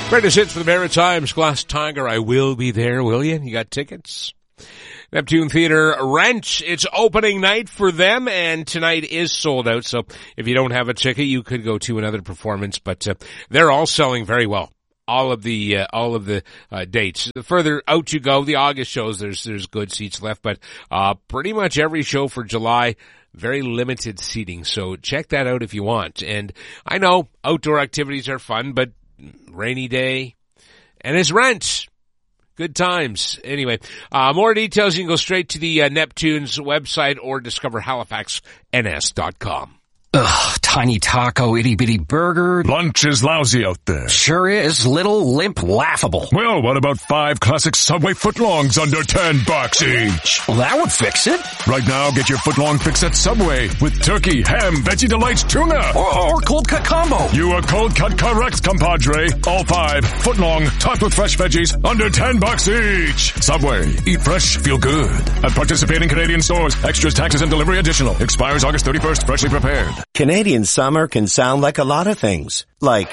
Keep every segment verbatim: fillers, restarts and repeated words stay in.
Greatest hits for the Maritimes, Glass Tiger, I Will Be There, will you? You got tickets? Neptune Theatre Wrench, it's opening night for them, and tonight is sold out, so if you don't have a ticket, you could go to another performance, but uh, they're all selling very well. All of the, uh, all of the, uh, dates. The further out you go, the August shows, there's, there's good seats left, but, uh, pretty much every show for July, very limited seating, so check that out if you want. And I know outdoor activities are fun, but rainy day, and it's rent. Good times. Anyway, uh, more details, you can go straight to the uh, Neptune's website or discover halifax n s dot com. Ugh, tiny taco, itty-bitty burger. Lunch is lousy out there. Sure is. Little, limp, laughable. Well, what about five classic Subway footlongs under ten bucks each? Well, that would fix it. Right now, get your footlong fix at Subway with turkey, ham, veggie delights, tuna. Or, or cold cut combo. You are cold cut correct, compadre. All five, footlong, topped with fresh veggies, under ten bucks each. Subway. Eat fresh, feel good. At participating Canadian stores. Extras, taxes, and delivery additional. Expires August thirty-first. Freshly prepared. Canadian summer can sound like a lot of things. Like,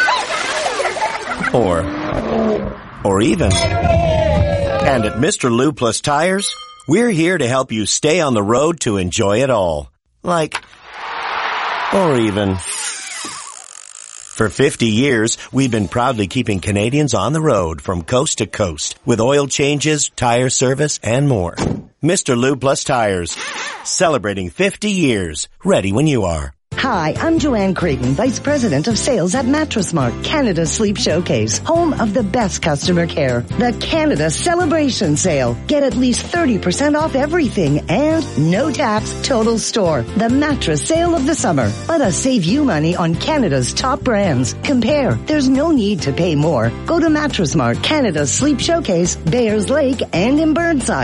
or, or even. And at Mister Lou Plus Tires, we're here to help you stay on the road to enjoy it all. Like, or even. For fifty years, we've been proudly keeping Canadians on the road from coast to coast with oil changes, tire service, and more. Mister Lou Plus Tires, celebrating fifty years. Ready when you are. Hi, I'm Joanne Creighton, Vice President of Sales at Mattress Mart, Canada's Sleep Showcase, home of the best customer care. The Canada Celebration Sale. Get at least thirty percent off everything and no tax, total store. The mattress sale of the summer. Let us save you money on Canada's top brands. Compare. There's no need to pay more. Go to Mattress Mart, Canada's Sleep Showcase, Bayers Lake, and in Burnside.